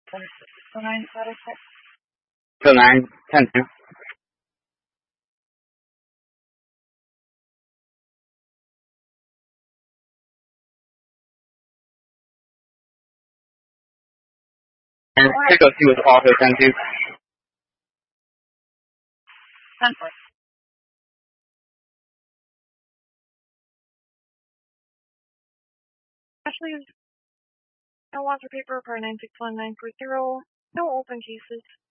9 satisfied. So 9, 10 2. And Echo 2 was also 10 2. 10 4. Ashley, no water paper per 961940. No open cases.